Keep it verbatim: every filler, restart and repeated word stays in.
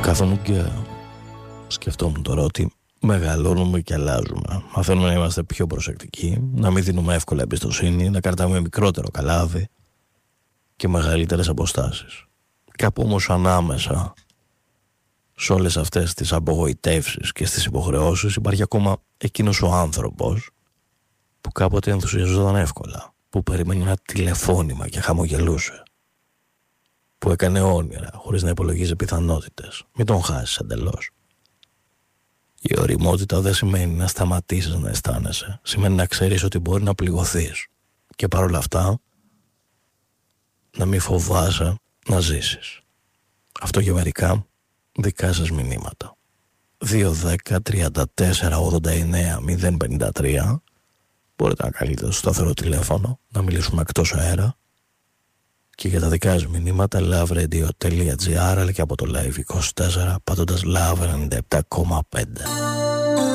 Κάθομαι και σκεφτόμουν τώρα ότι μεγαλώνουμε και αλλάζουμε. Μαθαίνουμε να είμαστε πιο προσεκτικοί, να μην δίνουμε εύκολα εμπιστοσύνη, να κρατάμε μικρότερο καλάδι και μεγαλύτερες αποστάσεις. Κάπου όμως ανάμεσα σε όλες αυτές τις απογοητεύσεις και στις υποχρεώσεις υπάρχει ακόμα εκείνος ο άνθρωπος που κάποτε ενθουσιαζόταν εύκολα, που περιμένει ένα τηλεφώνημα και χαμογελούσε, που έκανε όνειρα χωρίς να υπολογίζει πιθανότητες. Μην τον χάσεις εντελώς. Η ωριμότητα δεν σημαίνει να σταματήσεις να αισθάνεσαι. Σημαίνει να ξέρεις ότι μπορεί να πληγωθείς και παρόλα αυτά να μην φοβάσαι να ζήσεις. Αυτό για μερικά δικά σας μηνύματα. δύο δέκα τριάντα τέσσερα ογδόντα εννέα μηδέν πενήντα τρία. Μπορείτε να καλείτε στο σταθερό τηλέφωνο, να μιλήσουμε εκτός αέρα. Και για τα δικά σας μηνύματα loveradio.gr, αλλά και από το Live είκοσι τέσσερα πατώντας Love ενενήντα επτά κόμμα πέντε.